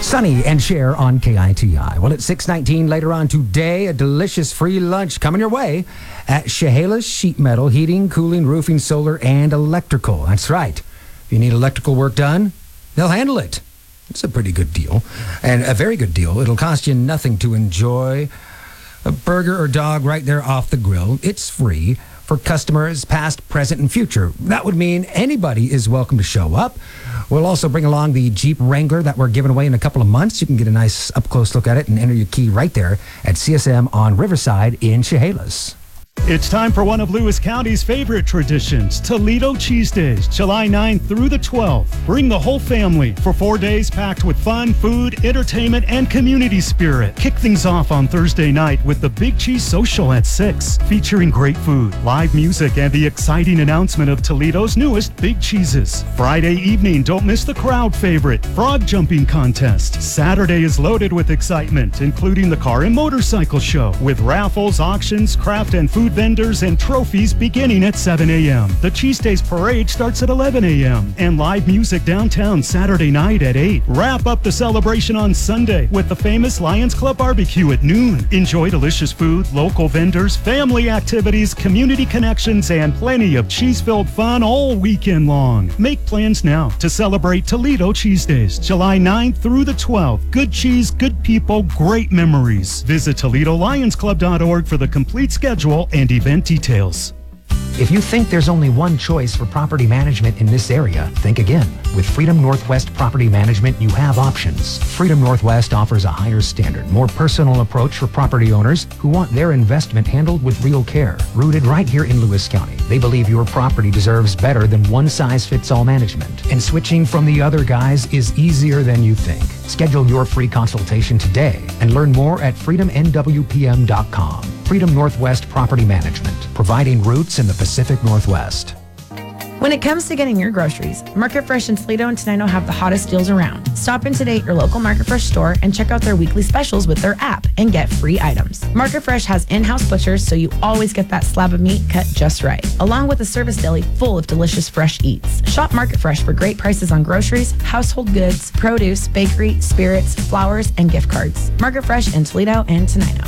Sunny and Cher on KITI. Well, at 6:19 later on today, a delicious free lunch coming your way at Chehalis Sheet Metal, heating, cooling, roofing, solar, and electrical. That's right. If you need electrical work done, they'll handle it. It's a pretty good deal, and a very good deal. It'll cost you nothing to enjoy a burger or dog right there off the grill. It's free for customers past, present, and future. That would mean anybody is welcome to show up. We'll also bring along the Jeep Wrangler that we're giving away in a couple of months. You can get a nice up-close look at it and enter your key right there at CSM on Riverside in Chehalis. It's time for one of Lewis County's favorite traditions, Toledo Cheese Days, July 9th through the 12th. Bring the whole family for 4 days packed with fun, food, entertainment, and community spirit. Kick things off on Thursday night with the Big Cheese Social at 6, featuring great food, live music, and the exciting announcement of Toledo's newest Big Cheeses. Friday evening, don't miss the crowd favorite, Frog Jumping Contest. Saturday is loaded with excitement, including the Car and Motorcycle Show, with raffles, auctions, craft and food vendors, and trophies beginning at 7 a.m. The Cheese Days Parade starts at 11 a.m. and live music downtown Saturday night at 8. Wrap up the celebration on Sunday with the famous Lions Club Barbecue at noon. Enjoy delicious food, local vendors, family activities, community connections, and plenty of cheese-filled fun all weekend long. Make plans now to celebrate Toledo Cheese Days, July 9th through the 12th. Good cheese, good people, great memories. Visit ToledoLionsClub.org for the complete schedule and event details. If you think there's only one choice for property management in this area, think again. With Freedom Northwest Property Management, you have options. Freedom Northwest offers a higher standard, more personal approach for property owners who want their investment handled with real care. Rooted right here in Lewis County, they believe your property deserves better than one-size-fits-all management. And switching from the other guys is easier than you think. Schedule your free consultation today and learn more at freedomnwpm.com. Freedom Northwest Property Management, providing roots in the Pacific Northwest. When it comes to getting your groceries, Market Fresh in Toledo and Tenino have the hottest deals around. Stop in today at your local Market Fresh store and check out their weekly specials with their app and get free items. Market Fresh has in-house butchers, so you always get that slab of meat cut just right, along with a service deli full of delicious fresh eats. Shop Market Fresh for great prices on groceries, household goods, produce, bakery, spirits, flowers, and gift cards. Market Fresh in Toledo and Tenino.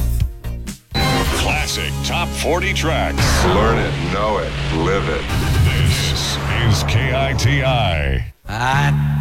Classic Top 40 tracks. Learn it, know it, live it. This is KITI.